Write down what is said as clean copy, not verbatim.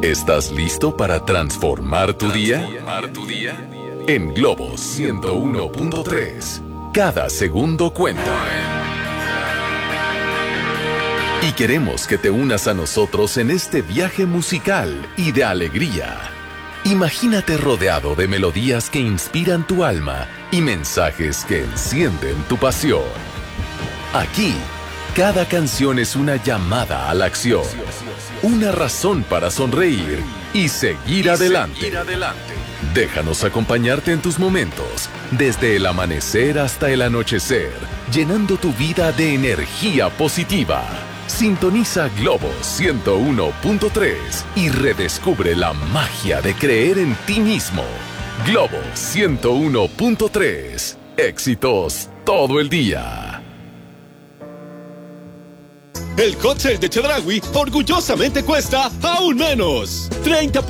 ¿Estás listo para transformar tu día? En Globo 101.3, cada segundo cuenta. Y queremos que te unas a nosotros en este viaje musical y de alegría. Imagínate rodeado de melodías que inspiran tu alma y mensajes que encienden tu pasión. Aquí, cada canción es una llamada a la acción, una razón para sonreír y seguir adelante. Déjanos acompañarte en tus momentos, desde el amanecer hasta el anochecer, llenando tu vida de energía positiva. Sintoniza Globo 101.3 y redescubre la magia de creer en ti mismo. Globo 101.3. Éxitos todo el día. El hot sale de Chedraui orgullosamente cuesta aún menos. 30%